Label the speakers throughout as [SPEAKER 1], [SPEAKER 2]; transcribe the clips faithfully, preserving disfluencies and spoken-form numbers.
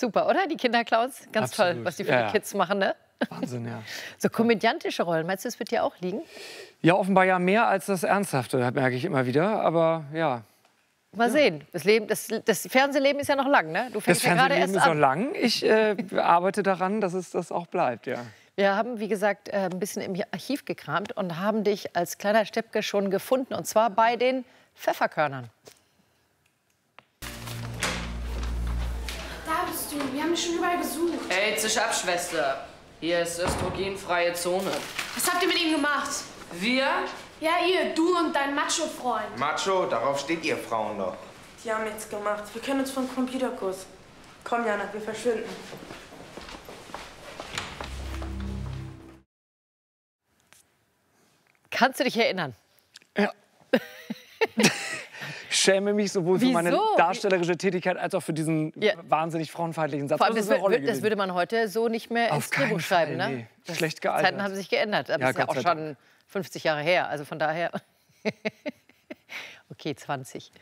[SPEAKER 1] Super, oder? Die Kinderclowns. Ganz
[SPEAKER 2] Absolut.
[SPEAKER 1] toll, was die für
[SPEAKER 2] Ja,
[SPEAKER 1] die Kids machen, ne?
[SPEAKER 2] Wahnsinn, ja.
[SPEAKER 1] So komödiantische Rollen, meinst du, das wird dir auch liegen?
[SPEAKER 2] Ja, offenbar ja mehr als das Ernsthafte, merke ich immer wieder. Aber ja.
[SPEAKER 1] Mal
[SPEAKER 2] ja.
[SPEAKER 1] sehen. Das, Leben, das, das Fernsehleben ist ja noch lang, ne? Du fängst
[SPEAKER 2] das
[SPEAKER 1] ja gerade erst
[SPEAKER 2] Fernsehleben ist noch
[SPEAKER 1] an.
[SPEAKER 2] lang. Ich äh, arbeite daran, dass es das auch bleibt, ja.
[SPEAKER 1] Wir haben, wie gesagt, äh, ein bisschen im Archiv gekramt und haben dich als kleiner Steppke schon gefunden. Und zwar bei den Pfefferkörnern.
[SPEAKER 3] Da bist du. Wir haben dich schon überall gesucht.
[SPEAKER 4] Hey, zisch ab, Schwester. Hier ist östrogenfreie Zone.
[SPEAKER 3] Was habt ihr mit ihm gemacht?
[SPEAKER 4] Wir?
[SPEAKER 3] Ja, ihr, du und dein Macho-Freund.
[SPEAKER 5] Macho, darauf steht ihr Frauen doch.
[SPEAKER 6] Die haben nichts gemacht. Wir kennen uns vom Computerkurs. Komm, Jana, wir verschwinden.
[SPEAKER 1] Kannst du dich erinnern?
[SPEAKER 2] Ja. Ich schäme mich sowohl für
[SPEAKER 1] Wieso?
[SPEAKER 2] meine darstellerische Tätigkeit als auch für diesen
[SPEAKER 1] Ja.
[SPEAKER 2] wahnsinnig frauenfeindlichen Satz.
[SPEAKER 1] Vor allem,
[SPEAKER 2] Das
[SPEAKER 1] das,
[SPEAKER 2] ist eine Rolle
[SPEAKER 1] wür- das
[SPEAKER 2] gewesen.
[SPEAKER 1] würde man heute so nicht mehr
[SPEAKER 2] Auf
[SPEAKER 1] ins Drehbuch
[SPEAKER 2] keinen
[SPEAKER 1] schreiben.
[SPEAKER 2] Fall,
[SPEAKER 1] Ne?
[SPEAKER 2] nee.
[SPEAKER 1] Das-
[SPEAKER 2] Schlecht
[SPEAKER 1] Die Zeiten
[SPEAKER 2] gealtert.
[SPEAKER 1] haben sich geändert. Aber
[SPEAKER 2] Ja,
[SPEAKER 1] das ist ja
[SPEAKER 2] Gott
[SPEAKER 1] auch
[SPEAKER 2] sei
[SPEAKER 1] schon fünfzig Jahre her. Also von daher. Okay, zwanzig.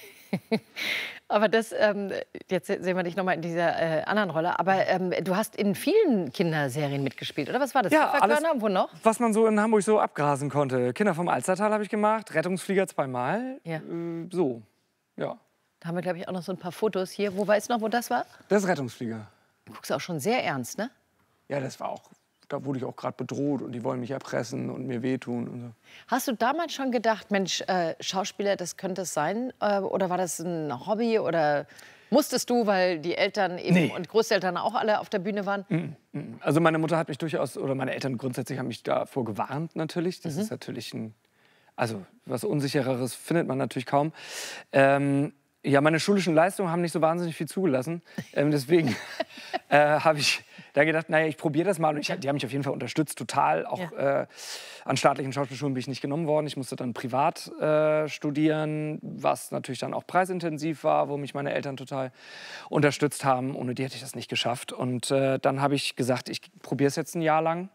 [SPEAKER 1] Aber das, ähm, jetzt sehen wir dich noch mal in dieser äh, anderen Rolle. Aber ähm, du hast in vielen Kinderserien mitgespielt, oder was war das?
[SPEAKER 2] Ja, alles,
[SPEAKER 1] Pfefferkörner, wo noch?
[SPEAKER 2] was man so in Hamburg so abgrasen konnte. Kinder vom Alstertal habe ich gemacht, Rettungsflieger zweimal.
[SPEAKER 1] Ja.
[SPEAKER 2] Äh, so, ja.
[SPEAKER 1] Da haben wir, glaube ich, auch noch so ein paar Fotos hier. Wo weißt du noch, wo das war?
[SPEAKER 2] Das ist Rettungsflieger.
[SPEAKER 1] Du guckst auch schon sehr ernst, ne?
[SPEAKER 2] Ja, das war auch, da wurde ich auch gerade bedroht und die wollen mich erpressen und mir wehtun und so.
[SPEAKER 1] Hast du damals schon gedacht, Mensch, äh, Schauspieler, das könnte es sein? Äh, oder war das ein Hobby? Oder musstest du, weil die Eltern eben
[SPEAKER 2] Nee.
[SPEAKER 1] und Großeltern auch alle auf der Bühne waren?
[SPEAKER 2] Also meine Mutter hat mich durchaus, oder meine Eltern grundsätzlich haben mich davor gewarnt natürlich.
[SPEAKER 1] Mhm.
[SPEAKER 2] Das ist natürlich ein, also was Unsichereres findet man natürlich kaum. Ähm, ja, meine schulischen Leistungen haben nicht so wahnsinnig viel zugelassen. Ähm, deswegen äh, habe ich da gedacht, naja, ich probiere das mal. Und ich, die haben mich auf jeden Fall unterstützt, total. Auch
[SPEAKER 1] Ja.
[SPEAKER 2] äh, an staatlichen Schauspielschulen bin ich nicht genommen worden. Ich musste dann privat äh, studieren, was natürlich dann auch preisintensiv war, wo mich meine Eltern total unterstützt haben. Ohne die hätte ich das nicht geschafft. Und äh, dann habe ich gesagt, ich probiere es jetzt ein Jahr lang.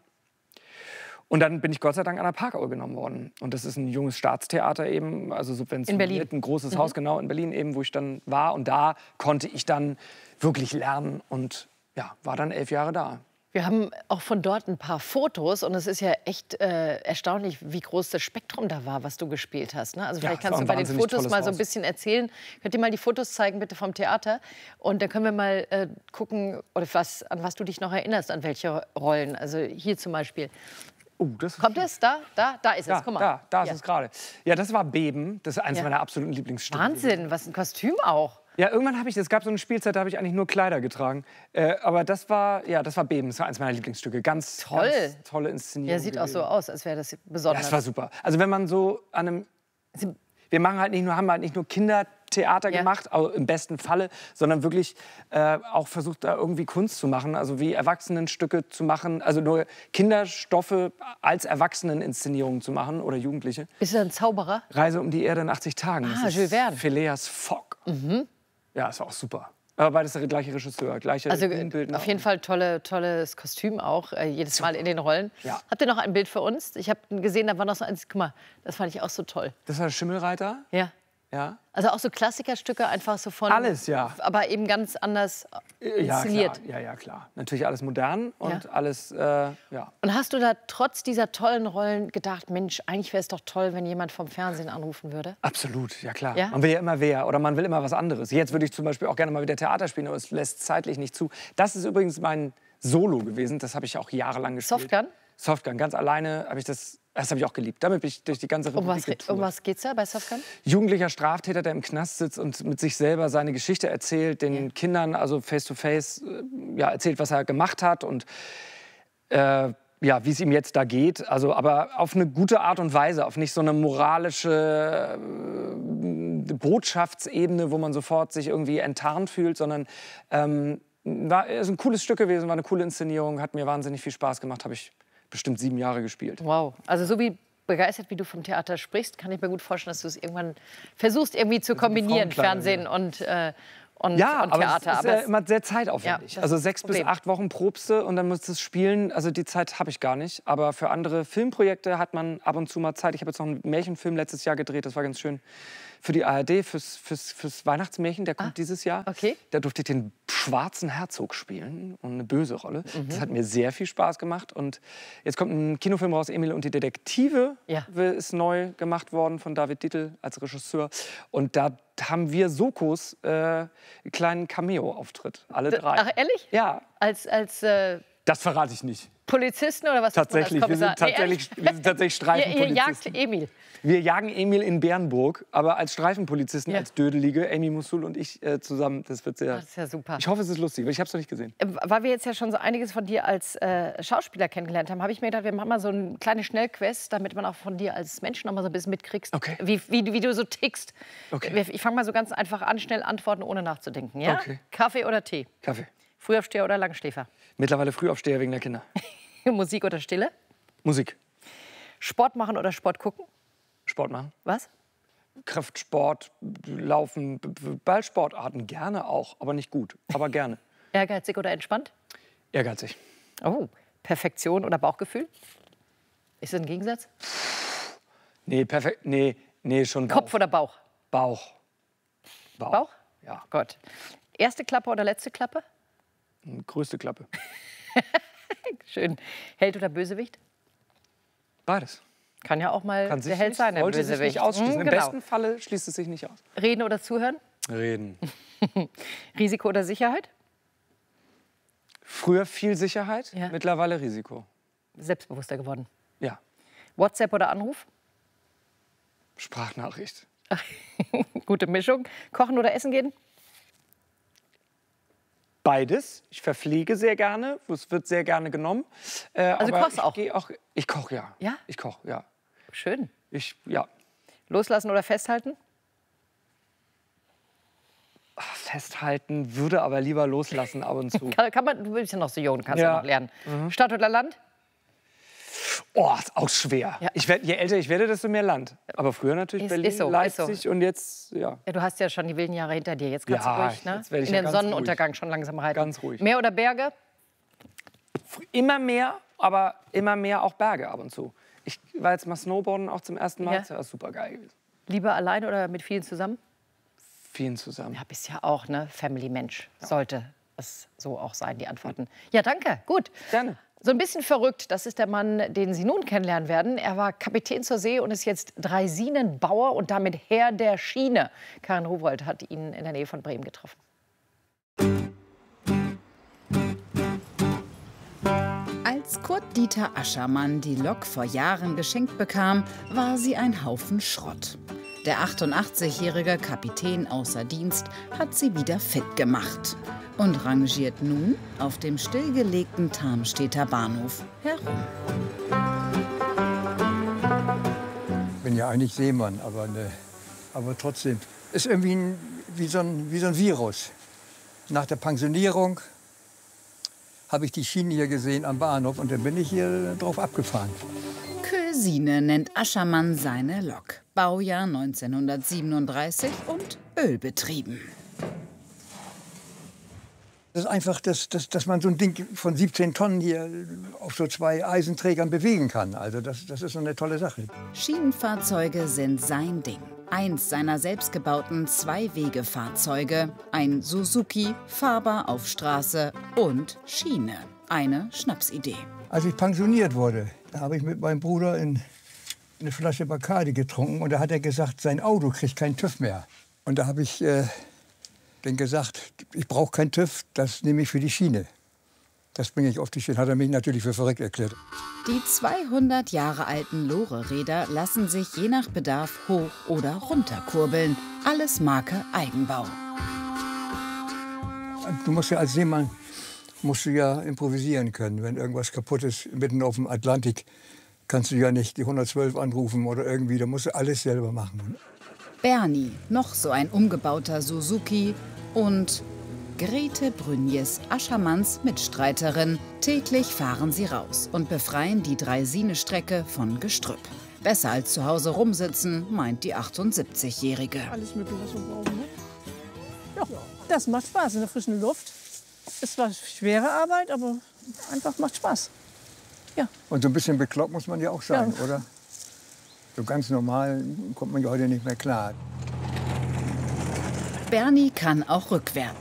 [SPEAKER 2] Und dann bin ich Gott sei Dank an der Parkau genommen worden. Und das ist ein junges Staatstheater eben, also subventioniert,
[SPEAKER 1] In Berlin.
[SPEAKER 2] ein großes Haus genau in Berlin eben, wo ich dann war. Und da konnte ich dann wirklich lernen und ja, war dann elf Jahre da.
[SPEAKER 1] Wir haben auch von dort ein paar Fotos und es ist ja echt äh, erstaunlich, wie groß das Spektrum da war, was du gespielt hast. Ne? Also
[SPEAKER 2] Ja,
[SPEAKER 1] vielleicht
[SPEAKER 2] es war
[SPEAKER 1] kannst du
[SPEAKER 2] ein
[SPEAKER 1] bei den
[SPEAKER 2] wahnsinnig
[SPEAKER 1] Fotos
[SPEAKER 2] tolles
[SPEAKER 1] mal so ein
[SPEAKER 2] Haus.
[SPEAKER 1] bisschen erzählen. Könnt ihr mal die Fotos zeigen, bitte, vom Theater? Und dann können wir mal äh, gucken, oder was, an was du dich noch erinnerst, an welche Rollen. Also hier zum Beispiel.
[SPEAKER 2] Oh, das
[SPEAKER 1] Kommt es? Da? Da? Da ist es.
[SPEAKER 2] Da,
[SPEAKER 1] Guck mal.
[SPEAKER 2] da, da ist
[SPEAKER 1] Ja.
[SPEAKER 2] es gerade. Ja, das war Beben. Das ist eines
[SPEAKER 1] Ja.
[SPEAKER 2] meiner absoluten Lieblingsstücke.
[SPEAKER 1] Wahnsinn, was ein Kostüm auch.
[SPEAKER 2] Ja, irgendwann habe ich, es gab so eine Spielzeit, da habe ich eigentlich nur Kleider getragen. Äh, aber das war, ja, das war Beben. Das war eines meiner Lieblingsstücke. Ganz,
[SPEAKER 1] Toll.
[SPEAKER 2] ganz tolle Inszenierung.
[SPEAKER 1] Ja, sieht auch so
[SPEAKER 2] gewesen.
[SPEAKER 1] aus, als wäre das
[SPEAKER 2] Ja,
[SPEAKER 1] besonders.
[SPEAKER 2] das war super. Also wenn man so an einem, wir machen halt nicht nur, haben halt nicht nur Kindertheater
[SPEAKER 1] Ja.
[SPEAKER 2] gemacht, also im besten Falle, sondern wirklich äh, auch versucht, da irgendwie Kunst zu machen, also wie Erwachsenenstücke zu machen, also nur Kinderstoffe als Erwachseneninszenierungen zu machen oder Jugendliche.
[SPEAKER 1] Bist du ein Zauberer?
[SPEAKER 2] Reise um die Erde in achtzig Tagen.
[SPEAKER 1] Ah,
[SPEAKER 2] das
[SPEAKER 1] Jules
[SPEAKER 2] ist
[SPEAKER 1] Verne.
[SPEAKER 2] Phileas Fogg. Ja, ist auch super. Aber beides der gleiche Regisseur, gleiche
[SPEAKER 1] Also äh,
[SPEAKER 2] Bühnenbildner.
[SPEAKER 1] auf jeden Fall tolle, tolles Kostüm auch, äh, jedes Mal in den Rollen.
[SPEAKER 2] Ja.
[SPEAKER 1] Habt ihr noch ein Bild für uns? Ich habe gesehen, da war noch so eins, guck mal, das fand ich auch so toll.
[SPEAKER 2] Das war der Schimmelreiter.
[SPEAKER 1] Ja.
[SPEAKER 2] Ja.
[SPEAKER 1] Also auch so Klassikerstücke einfach so von...
[SPEAKER 2] Alles, ja.
[SPEAKER 1] Aber eben ganz anders
[SPEAKER 2] Ja,
[SPEAKER 1] inszeniert.
[SPEAKER 2] klar. Ja, ja, klar. Natürlich alles modern und
[SPEAKER 1] Ja.
[SPEAKER 2] alles, äh, ja.
[SPEAKER 1] Und hast du da trotz dieser tollen Rollen gedacht, Mensch, eigentlich wäre es doch toll, wenn jemand vom Fernsehen anrufen würde?
[SPEAKER 2] Absolut, ja klar.
[SPEAKER 1] Ja?
[SPEAKER 2] Man will ja immer wer oder man will immer was anderes. Jetzt würde ich zum Beispiel auch gerne mal wieder Theater spielen, aber es lässt zeitlich nicht zu. Das ist übrigens mein Solo gewesen, das habe ich auch jahrelang gespielt.
[SPEAKER 1] Softgun?
[SPEAKER 2] Softgun, ganz alleine habe ich das, das habe ich auch geliebt. Damit bin ich durch die ganze
[SPEAKER 1] Um
[SPEAKER 2] Republik
[SPEAKER 1] was,
[SPEAKER 2] getourt.
[SPEAKER 1] um was geht's da bei Softgun?
[SPEAKER 2] Jugendlicher Straftäter, der im Knast sitzt und mit sich selber seine Geschichte erzählt, den
[SPEAKER 1] Ja.
[SPEAKER 2] Kindern also face to face äh, ja, erzählt, was er gemacht hat und äh, ja, wie es ihm jetzt da geht. Also, aber auf eine gute Art und Weise, auf nicht so eine moralische äh, Botschaftsebene, wo man sofort sich irgendwie enttarnt fühlt, sondern ähm, war ist ein cooles Stück gewesen, war eine coole Inszenierung, hat mir wahnsinnig viel Spaß gemacht, habe ich bestimmt sieben Jahre gespielt.
[SPEAKER 1] Wow. Also so wie begeistert, wie du vom Theater sprichst, kann ich mir gut vorstellen, dass du es irgendwann versuchst, irgendwie zu kombinieren,
[SPEAKER 2] Frauenkleider,
[SPEAKER 1] Fernsehen und, äh, und,
[SPEAKER 2] Ja,
[SPEAKER 1] und
[SPEAKER 2] aber
[SPEAKER 1] Theater.
[SPEAKER 2] es ist ja immer sehr zeitaufwendig.
[SPEAKER 1] Ja, das
[SPEAKER 2] also
[SPEAKER 1] ist
[SPEAKER 2] sechs
[SPEAKER 1] das
[SPEAKER 2] bis
[SPEAKER 1] Problem.
[SPEAKER 2] acht Wochen probste und dann musst du es spielen. Also die Zeit habe ich gar nicht. Aber für andere Filmprojekte hat man ab und zu mal Zeit. Ich habe jetzt noch einen Märchenfilm letztes Jahr gedreht, das war ganz schön. für die A R D, fürs, fürs, fürs Weihnachtsmärchen, der kommt
[SPEAKER 1] Ah,
[SPEAKER 2] dieses Jahr.
[SPEAKER 1] okay.
[SPEAKER 2] Da durfte ich den schwarzen Herzog spielen und eine böse Rolle.
[SPEAKER 1] Mhm.
[SPEAKER 2] Das hat mir sehr viel Spaß gemacht. Und jetzt kommt ein Kinofilm raus, Emil und die Detektive,
[SPEAKER 1] Ja.
[SPEAKER 2] ist neu gemacht worden von David Dietl als Regisseur. Und da haben wir Sokos äh, einen kleinen Cameo-Auftritt, alle drei.
[SPEAKER 1] Ach, ehrlich?
[SPEAKER 2] Ja,
[SPEAKER 1] Als, als äh,
[SPEAKER 2] das verrate ich nicht.
[SPEAKER 1] Polizisten oder was?
[SPEAKER 2] Tatsächlich, wir sind tatsächlich, wir sind tatsächlich
[SPEAKER 1] Ihr, ihr
[SPEAKER 2] Streifenpolizisten.
[SPEAKER 1] jagt Emil.
[SPEAKER 2] Wir jagen Emil in Bernburg, aber als Streifenpolizisten,
[SPEAKER 1] Ja.
[SPEAKER 2] als Dödelige, Amy Mosul und ich äh, zusammen. Das wird sehr.
[SPEAKER 1] Das ist ja super.
[SPEAKER 2] Ich hoffe, es ist lustig, weil ich habe es noch nicht gesehen.
[SPEAKER 1] Äh, Weil wir jetzt ja schon so einiges von dir als äh, Schauspieler kennengelernt haben, habe ich mir gedacht, wir machen mal so eine kleine Schnellquest, damit man auch von dir als Mensch noch mal so ein bisschen mitkriegst,
[SPEAKER 2] Okay.
[SPEAKER 1] wie, wie, wie du so tickst.
[SPEAKER 2] Okay.
[SPEAKER 1] Wir- Ich fange mal so ganz einfach an, schnell antworten, ohne nachzudenken. Ja?
[SPEAKER 2] Okay.
[SPEAKER 1] Kaffee oder Tee?
[SPEAKER 2] Kaffee.
[SPEAKER 1] Frühaufsteher oder Langschläfer?
[SPEAKER 2] Mittlerweile Frühaufsteher wegen der Kinder.
[SPEAKER 1] Musik oder Stille?
[SPEAKER 2] Musik.
[SPEAKER 1] Sport machen oder Sport gucken?
[SPEAKER 2] Sport machen.
[SPEAKER 1] Was?
[SPEAKER 2] Kraftsport, Laufen, B- B- Ballsportarten gerne auch, aber nicht gut. Aber gerne.
[SPEAKER 1] Ehrgeizig oder entspannt?
[SPEAKER 2] Ehrgeizig.
[SPEAKER 1] Oh, Perfektion oder Bauchgefühl? Ist das ein Gegensatz?
[SPEAKER 2] Nee, perfekt. Nee, nee, schon Bauch.
[SPEAKER 1] Kopf oder Bauch?
[SPEAKER 2] Bauch. Bauch.
[SPEAKER 1] Bauch?
[SPEAKER 2] Ja,
[SPEAKER 1] Gott. Erste Klappe oder letzte Klappe?
[SPEAKER 2] größte Klappe.
[SPEAKER 1] Schön. Held oder Bösewicht?
[SPEAKER 2] Beides.
[SPEAKER 1] Kann ja auch mal
[SPEAKER 2] Kann
[SPEAKER 1] der
[SPEAKER 2] sich
[SPEAKER 1] Held
[SPEAKER 2] nicht,
[SPEAKER 1] sein, der
[SPEAKER 2] sollte sich
[SPEAKER 1] Bösewicht.
[SPEAKER 2] nicht ausschließen.
[SPEAKER 1] Hm,
[SPEAKER 2] Im
[SPEAKER 1] genau.
[SPEAKER 2] besten Falle schließt es sich nicht aus.
[SPEAKER 1] Reden oder zuhören?
[SPEAKER 2] Reden.
[SPEAKER 1] Risiko oder Sicherheit?
[SPEAKER 2] Früher viel Sicherheit,
[SPEAKER 1] Ja.
[SPEAKER 2] mittlerweile Risiko.
[SPEAKER 1] Selbstbewusster geworden.
[SPEAKER 2] Ja.
[SPEAKER 1] WhatsApp oder Anruf?
[SPEAKER 2] Sprachnachricht.
[SPEAKER 1] Gute Mischung. Kochen oder essen gehen?
[SPEAKER 2] Beides. Ich verpflege sehr gerne. Es wird sehr gerne genommen. Äh,
[SPEAKER 1] Also du
[SPEAKER 2] aber
[SPEAKER 1] kochst
[SPEAKER 2] ich
[SPEAKER 1] auch?
[SPEAKER 2] geh auch? Ich koche, ja.
[SPEAKER 1] Ja?
[SPEAKER 2] Ich koche, ja.
[SPEAKER 1] Schön.
[SPEAKER 2] Ich, ja.
[SPEAKER 1] Loslassen oder festhalten?
[SPEAKER 2] Festhalten würde aber lieber loslassen ab und zu.
[SPEAKER 1] Kann, kann man, du bist ja noch so jung, kannst ja,
[SPEAKER 2] Ja.
[SPEAKER 1] noch lernen. Stadt oder Land?
[SPEAKER 2] Oh, ist auch schwer.
[SPEAKER 1] Ja.
[SPEAKER 2] Ich werd, je älter ich werde, desto mehr Land. Aber früher natürlich
[SPEAKER 1] Ist-
[SPEAKER 2] Berlin,
[SPEAKER 1] ist so, ist
[SPEAKER 2] Leipzig
[SPEAKER 1] so.
[SPEAKER 2] und jetzt, ja,
[SPEAKER 1] Ja, du hast ja schon die wilden Jahre hinter dir. Jetzt kannst
[SPEAKER 2] Ja,
[SPEAKER 1] du ruhig, ne?
[SPEAKER 2] jetzt werd ich
[SPEAKER 1] In
[SPEAKER 2] ja
[SPEAKER 1] den
[SPEAKER 2] ganz
[SPEAKER 1] Sonnenuntergang schon langsam reiten.
[SPEAKER 2] Ganz ruhig.
[SPEAKER 1] Meer oder Berge?
[SPEAKER 2] immer mehr, aber immer mehr auch Berge ab und zu. Ich war jetzt mal Snowboarden auch zum ersten Mal.
[SPEAKER 1] Ja.
[SPEAKER 2] Das war super geil gewesen.
[SPEAKER 1] Lieber allein oder mit vielen zusammen?
[SPEAKER 2] Vielen zusammen.
[SPEAKER 1] Ja, bist ja auch, ne? Family-Mensch. Sollte es so auch sein, die Antworten. Ja, danke. Gut.
[SPEAKER 2] Gerne.
[SPEAKER 1] So ein bisschen verrückt, das ist der Mann, den Sie nun kennenlernen werden. Er war Kapitän zur See und ist jetzt Dreisinenbauer und damit Herr der Schiene. Karin Rowohlt hat ihn in der Nähe von Bremen getroffen.
[SPEAKER 7] Als Kurt Dieter Aschermann die Lok vor Jahren geschenkt bekam, war sie ein Haufen Schrott. Der achtundachtzigjährige Kapitän außer Dienst hat sie wieder fit gemacht und rangiert nun auf dem stillgelegten Tarmstedter Bahnhof herum.
[SPEAKER 8] Ich bin ja eigentlich Seemann, aber, ne, aber trotzdem. Ist irgendwie ein, wie, so ein, wie so ein Virus. Nach der Pensionierung habe ich die Schienen hier gesehen am Bahnhof und dann bin ich hier drauf abgefahren.
[SPEAKER 7] Kösine nennt Aschermann seine Lok. Baujahr neunzehnhundertsiebenunddreißig und ölbetrieben.
[SPEAKER 8] Das ist einfach, dass, dass, dass man so ein Ding von siebzehn Tonnen hier auf so zwei Eisenträgern bewegen kann. Also das, das ist so eine tolle Sache.
[SPEAKER 7] Schienenfahrzeuge sind sein Ding. Eins seiner selbstgebauten Zwei-Wege-Fahrzeuge, ein Suzuki, fahrbar auf Straße und Schiene. Eine Schnapsidee.
[SPEAKER 8] Als ich pensioniert wurde, da habe ich mit meinem Bruder in eine Flasche Bacardi getrunken und da hat er gesagt, sein Auto kriegt keinen TÜV mehr. Und da habe ich äh, dann gesagt, ich brauche keinen TÜV, das nehme ich für die Schiene. Das bringe ich auf die Schiene. Hat er mich natürlich für verrückt erklärt.
[SPEAKER 7] Die zweihundert Jahre alten Lore-Räder lassen sich je nach Bedarf hoch- oder runterkurbeln. Alles Marke Eigenbau.
[SPEAKER 8] Du musst ja als Seemann musst du ja improvisieren können. Wenn irgendwas kaputt ist mitten auf dem Atlantik, kannst du ja nicht die hundertzwölf anrufen oder irgendwie. Da musst du alles selber machen.
[SPEAKER 7] Bernie, noch so ein umgebauter Suzuki und Grete Brünjes, Aschermanns Mitstreiterin. Täglich fahren sie raus und befreien die Dreisine-Strecke von Gestrüpp. Besser als zu Hause rumsitzen, meint die achtundsiebzigjährige.
[SPEAKER 9] Alles Mögliche, was wir brauchen. Ne? Ja, das macht Spaß in der frischen Luft. Es war schwere Arbeit, aber einfach macht Spaß. Ja.
[SPEAKER 8] Und so ein bisschen bekloppt muss man ja auch sein,
[SPEAKER 9] Ja.
[SPEAKER 8] oder? So ganz normal kommt man ja heute nicht mehr klar.
[SPEAKER 7] Bernie kann auch rückwärts.